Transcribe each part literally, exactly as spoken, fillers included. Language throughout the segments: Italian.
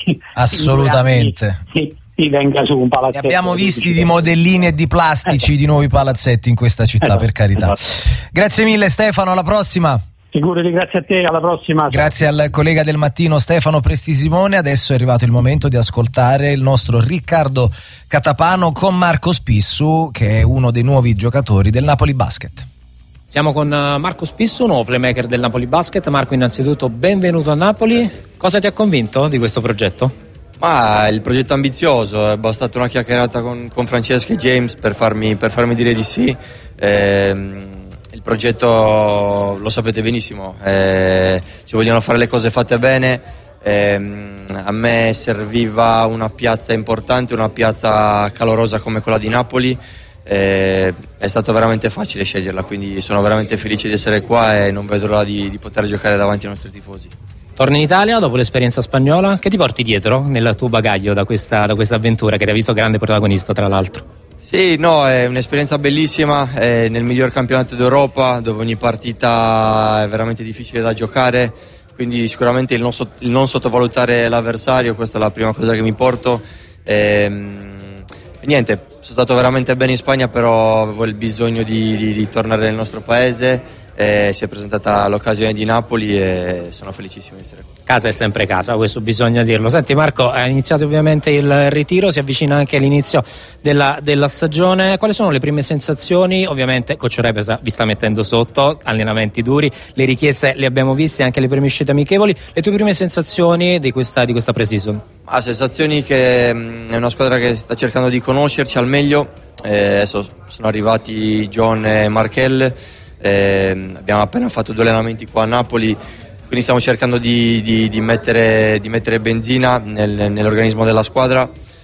assolutamente si, si venga su un palazzetto. Ne abbiamo visti di modellini e di plastici, eh, di nuovi palazzetti in questa città, esatto, per carità. Esatto. Grazie mille Stefano, alla prossima. Figurati, grazie a te, alla prossima. Grazie al collega del mattino Stefano Prestisimone. Adesso è arrivato il momento di ascoltare il nostro Riccardo Catapano con Marco Spissu, che è uno dei nuovi giocatori del Napoli Basket. Siamo con Marco Spissu, nuovo playmaker del Napoli Basket. Marco, innanzitutto benvenuto a Napoli. Cosa ti ha convinto di questo progetto? Ma il progetto è ambizioso, è bastata una chiacchierata con, con Francesco e James per farmi, per farmi dire di sì. Ehm, il progetto lo sapete benissimo, eh, si vogliono fare le cose fatte bene. Eh, a me serviva una piazza importante, una piazza calorosa come quella di Napoli. Eh, è stato veramente facile sceglierla, quindi sono veramente felice di essere qua e non vedo l'ora di, di poter giocare davanti ai nostri tifosi. Torni in Italia dopo l'esperienza spagnola, che ti porti dietro nel tuo bagaglio da questa, da questa avventura che ti ha visto grande protagonista, tra l'altro? Sì, no, è un'esperienza bellissima, è nel miglior campionato d'Europa dove ogni partita è veramente difficile da giocare, quindi sicuramente il non, so, il non sottovalutare l'avversario, questa è la prima cosa che mi porto. E, niente, sono stato veramente bene in Spagna, però avevo il bisogno di, di, di tornare nel nostro paese. Eh, si è presentata l'occasione di Napoli e sono felicissimo di essere qui. Casa è sempre casa, questo bisogna dirlo. Senti Marco, è iniziato ovviamente il ritiro, si avvicina anche l'inizio della, della stagione. Quali sono le prime sensazioni? Ovviamente Coach Repesa vi sta mettendo sotto, allenamenti duri, le richieste le abbiamo viste, anche le prime uscite amichevoli. Le tue prime sensazioni di questa, di questa pre-season? Ah, sensazioni che mh, è una squadra che sta cercando di conoscerci al meglio. Eh, adesso sono arrivati John e Markel. Eh, abbiamo appena fatto due allenamenti qua a Napoli, quindi stiamo cercando di, di, di, mettere, di mettere benzina nel, nell'organismo della squadra,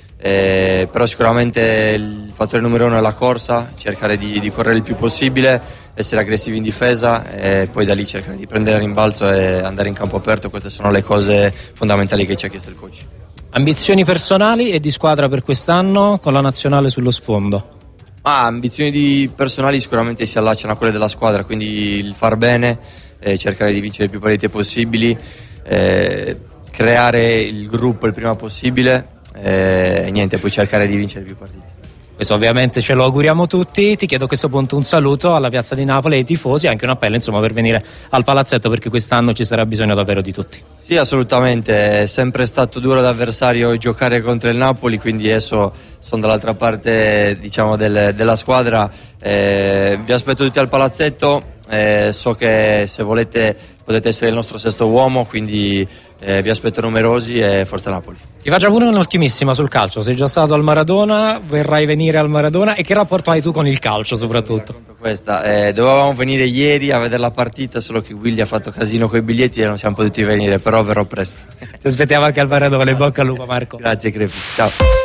eh, però sicuramente il fattore numero uno è la corsa, cercare di, di correre il più possibile, essere aggressivi in difesa e poi da lì cercare di prendere rimbalzo e andare in campo aperto. Queste sono le cose fondamentali che ci ha chiesto il coach. Ambizioni personali e di squadra per quest'anno con la nazionale sullo sfondo? Ah, ambizioni di personali sicuramente si allacciano a quelle della squadra, quindi il far bene, eh, cercare di vincere più partite possibili, eh, creare il gruppo il prima possibile eh, e niente, poi cercare di vincere più partite. Questo ovviamente ce lo auguriamo tutti. Ti chiedo a questo punto un saluto alla piazza di Napoli e ai tifosi e anche un appello insomma per venire al palazzetto, perché quest'anno ci sarà bisogno davvero di tutti. Sì, assolutamente, è sempre stato duro d'avversario giocare contro il Napoli, quindi adesso sono dall'altra parte, diciamo, del, della squadra. Eh, vi aspetto tutti al palazzetto, eh, so che se volete potete essere il nostro sesto uomo, quindi eh, vi aspetto numerosi e forza Napoli. Ti faccio pure un'ultimissima sul calcio. Sei già stato al Maradona, verrai venire al Maradona, e che rapporto hai tu con il calcio soprattutto? Questa, eh, dovevamo venire ieri a vedere la partita, solo che Willy ha fatto casino con i biglietti e non siamo potuti venire, però verrò presto. Ti aspettiamo anche al Maradona, in bocca al lupo Marco. Grazie Crepi, ciao.